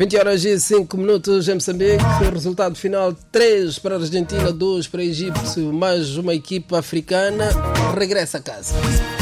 20 horas e 5 minutos em Moçambique. Resultado final: 3 para a Argentina, 2 para a Egito. Mais uma equipa africana regressa a casa.